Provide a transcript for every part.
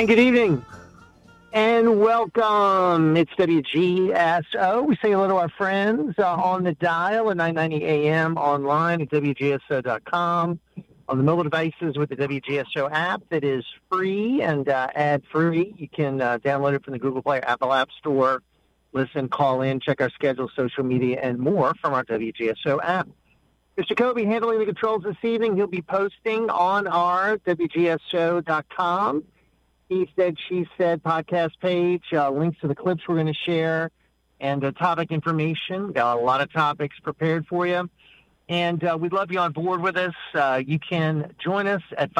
And good evening and welcome. It's WGSO. We say hello to our friends on the dial at 990 AM, online at WGSO.com, on the mobile devices with the WGSO app that is free and ad-free. You can download it from the Google Play or Apple App Store, listen, call in, check our schedule, social media, and more from our WGSO app. Mr. Kobe handling the controls this evening. He'll be posting on our WGSO.com He Said, She Said podcast page, links to the clips we're going to share, and topic information. Got a lot of topics prepared for you. And we'd love you on board with us. You can join us at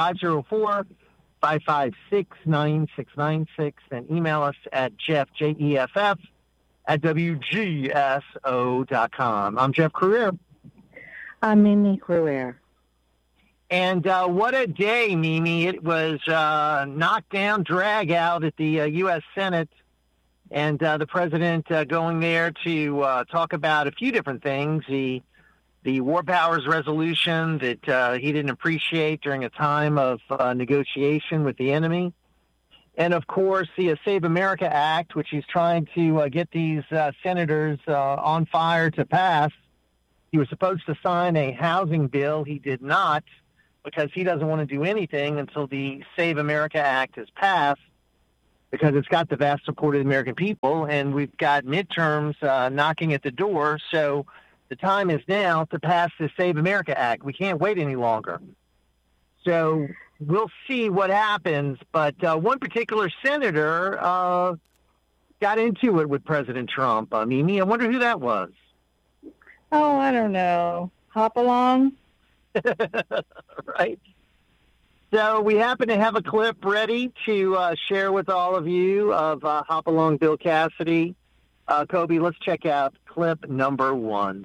504-556-9696 and email us at Jeff, Jeff, at WGSO.com. I'm Jeff Crouere. I'm Mimi Crouere. And what a day, Mimi. It was knockdown, drag out at the U.S. Senate, and the president going there to talk about a few different things. The War Powers resolution that he didn't appreciate during a time of negotiation with the enemy. And, of course, the Save America Act, which he's trying to get these senators on fire to pass. He was supposed to sign a housing bill. He did not, because he doesn't want to do anything until the Save America Act is passed, because it's got the vast support of the American people, and we've got midterms knocking at the door. So the time is now to pass the Save America Act. We can't wait any longer. So we'll see what happens. But one particular senator got into it with President Trump. Mimi, I wonder who that was. Oh, I don't know. Hopalong? Right. So we happen to have a clip ready to share with all of you of Hopalong Bill Cassidy. Kobe, let's check out clip number 1.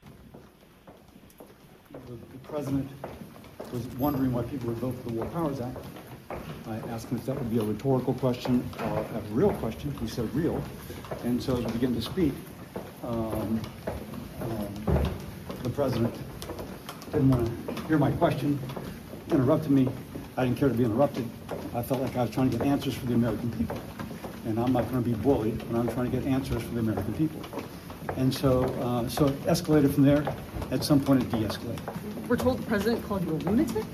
The president was wondering why people would vote for the War Powers Act. I asked him if that would be a rhetorical question or a real question. He said real. And so as we begin to speak, the president didn't want to hear my question, interrupted me. I didn't care to be interrupted. I felt like I was trying to get answers for the American people. And I'm not going to be bullied when I'm trying to get answers for the American people. And so it escalated from there. At some point, it de-escalated. We're told the president called you a lunatic?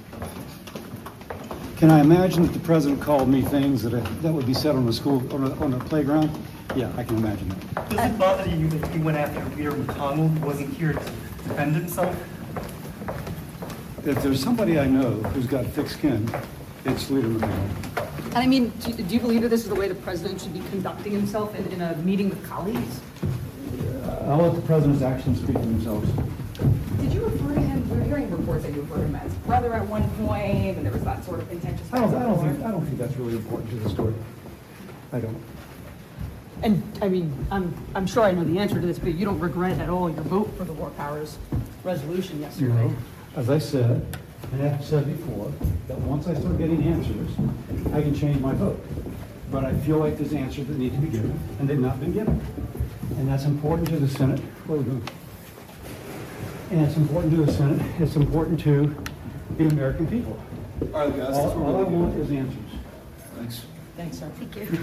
Can I imagine that the president called me things that would be said on a playground? Yeah, I can imagine that. Does it bother you that he went after Leader McConnell, who wasn't here to defend himself? If there's somebody I know who's got thick skin, it's Leader McConnell. And I mean, do you believe that this is the way the president should be conducting himself in a meeting with colleagues? I'll let the president's actions speak for themselves. Did you refer to him? We're hearing reports that you referred to him as brother at one point, and there was that sort of contentious. I don't think that's really important to the story. I don't. And I mean, I'm sure I know the answer to this, but you don't regret at all your vote for the War Powers resolution yesterday. You know, as I said, and I've said before, that once I start getting answers, I can change my vote. But I feel like there's answers that need to be given, and they've not been given. And that's important to the Senate. Where are we going? And it's important to the Senate. It's important to the American people. All right, guys. All I want is answers. Thanks. Thanks, sir. Thank you.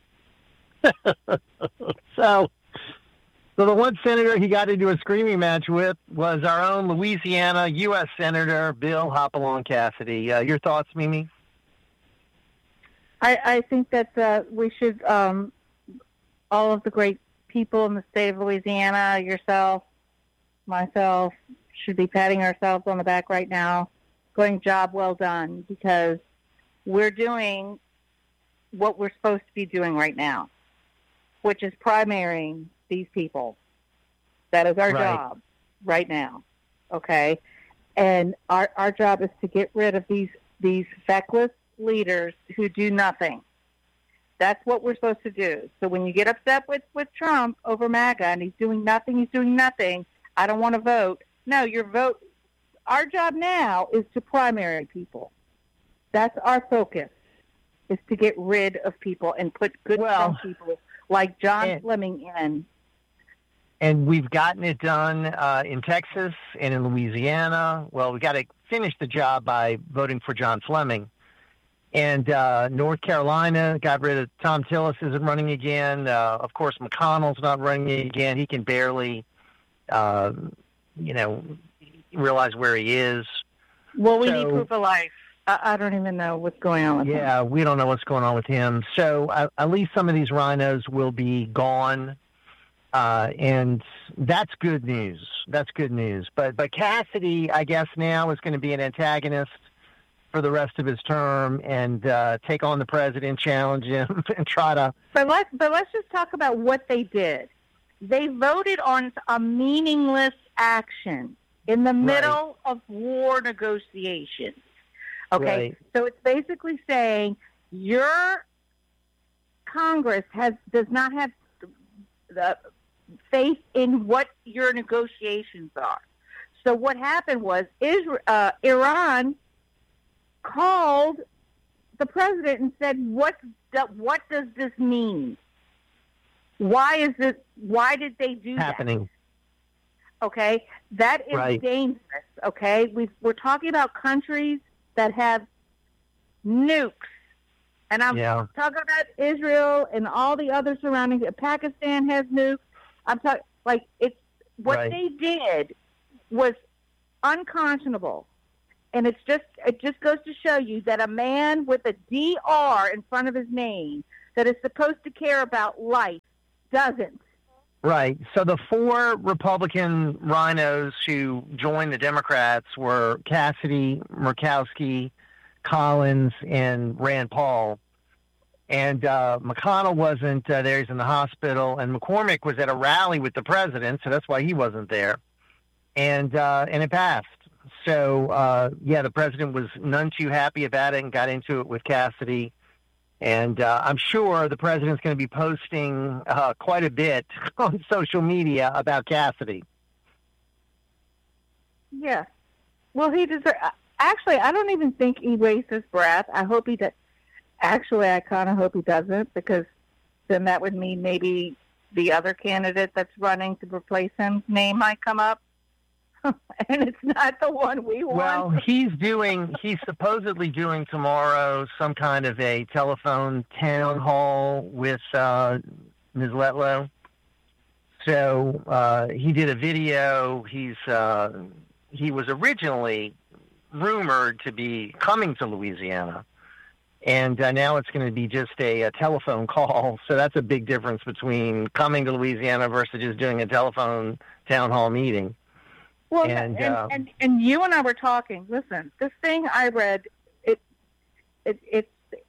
So the one senator he got into a screaming match with was our own Louisiana U.S. Senator Bill Hopalong Cassidy. Your thoughts, Mimi? I think that we should, all of the great people in the state of Louisiana, yourself, myself, should be patting ourselves on the back right now, going, job well done, because we're doing what we're supposed to be doing right now, which is primarying these people. That is our job right now, okay? And our job is to get rid of these feckless leaders who do nothing. That's what we're supposed to do. So when you get upset with Trump over MAGA and he's doing nothing, I don't want to vote. No, your vote, our job now is to primary people. That's our focus, is to get rid of people and put good people like John Fleming in. And we've gotten it done in Texas and in Louisiana. Well, we got to finish the job by voting for John Fleming. And North Carolina got rid of Tom Tillis, isn't running again. Of course, McConnell's not running again. He can barely, realize where he is. Well, we need proof of life. I don't even know what's going on with him. Yeah, we don't know what's going on with him. So at least some of these rhinos will be gone. And that's good news. That's good news. But Cassidy, I guess now is going to be an antagonist for the rest of his term and take on the president, challenge him, and try to. But let's just talk about what they did. They voted on a meaningless action in the middle of war negotiations. Okay, Right. So it's basically saying your Congress does not have the faith in what your negotiations are. So what happened was Iran called the president and said, "What does this mean? Why did they do happening. that?" Okay, that is dangerous. Okay, we're talking about countries that have nukes, and I'm talking about Israel and all the other surrounding. Pakistan has nukes. I'm talking they did was unconscionable, and it just goes to show you that a man with a DR in front of his name that is supposed to care about life doesn't. Right. So the 4 Republican rhinos who joined the Democrats were Cassidy, Murkowski, Collins, and Rand Paul. And McConnell wasn't there. He's in the hospital. And McCormick was at a rally with the president, so that's why he wasn't there. And it passed. So, the president was none too happy about it and got into it with Cassidy. And I'm sure the president's going to be posting quite a bit on social media about Cassidy. Yeah. Well, he deserves. Actually, I don't even think he wastes his breath. I hope he does. Actually, I kind of hope he doesn't, because then that would mean maybe the other candidate that's running to replace him's name might come up. And it's not the one we want. Well, he's supposedly doing tomorrow some kind of a telephone town hall with Ms. Letlow. So he did a video. He was originally rumored to be coming to Louisiana, and now it's going to be just a telephone call. So that's a big difference between coming to Louisiana versus just doing a telephone town hall meeting. Well, and you and I were talking. Listen, this thing I read, it's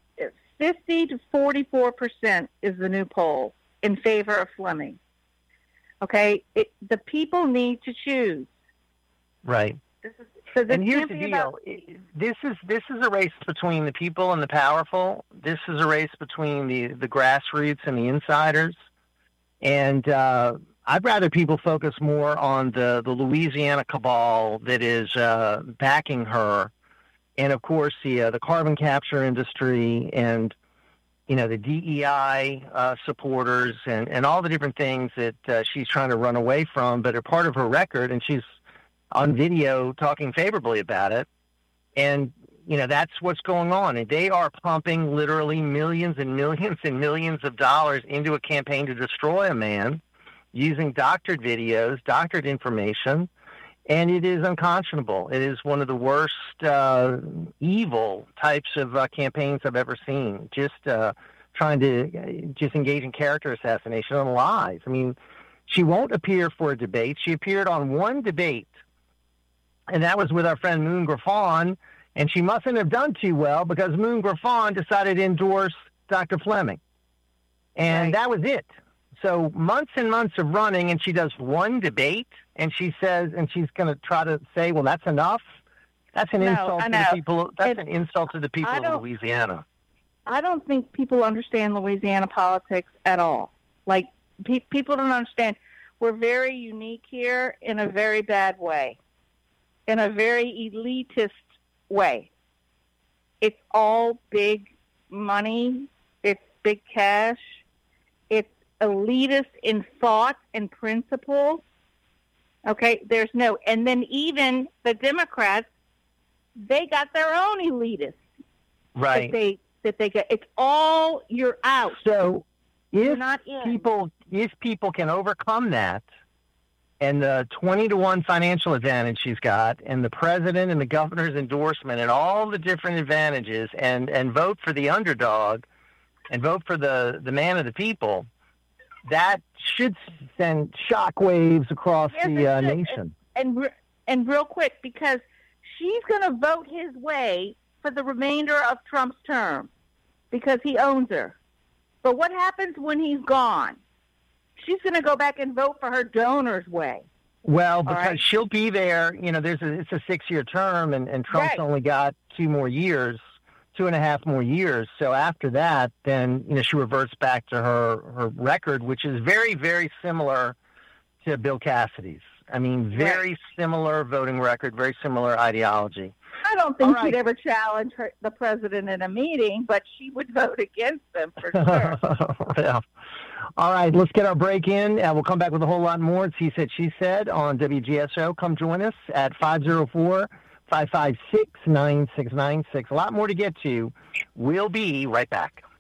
50 to 44% is the new poll in favor of Fleming. Okay, the people need to choose. Right. And here's the deal: this is a race between the people and the powerful. This is a race between the grassroots and the insiders. And I'd rather people focus more on the Louisiana cabal that is backing her, and of course the carbon capture industry, and the DEI supporters, and all the different things that she's trying to run away from, but are part of her record, and she's on video talking favorably about it. And that's what's going on, and they are pumping literally millions and millions and millions of dollars into a campaign to destroy a man, using doctored videos, doctored information, and it is unconscionable. It is one of the worst evil types of campaigns I've ever seen. Just trying to just engage in character assassination and lies. I mean, she won't appear for a debate. She appeared on one debate, and that was with our friend Moon Griffon, and she mustn't have done too well because Moon Griffon decided to endorse Dr. Fleming. And that was it. So months and months of running, and she does one debate, and she says, and she's going to try to say, well, that's enough. That's an insult to the people. That's an insult to the people of Louisiana. I don't think people understand Louisiana politics at all. Like, people don't understand. We're very unique here in a very bad way, in a very elitist way. It's all big money. It's big cash. It's elitist in thought and principle. Okay, and then even the Democrats, they got their own elitists. Right. that they get. It's all you're out. So You're if not in. people can overcome that, and the 20-to-1 financial advantage she's got, and the president and the governor's endorsement, and all the different advantages, and vote for the underdog, and vote for the man of the people, that should send shockwaves across Yes, the it should. nation. And real quick, because she's going to vote his way for the remainder of Trump's term because he owns her. But what happens when he's gone? She's going to go back and vote for her donor's way. Well, because right. she'll be there, it's a 6-year term, and Trump's Right. only got 2.5 more years. So after that, then, she reverts back to her record, which is very, very similar to Bill Cassidy's. I mean, very similar voting record, very similar ideology. I don't think All she'd right. ever challenge the president in a meeting, but she would vote against him for sure. Yeah. All right, let's get our break in. We'll come back with a whole lot more. It's He Said, She Said on WGSO. Come join us at 504-556-9696. A lot more to get to. We'll be right back.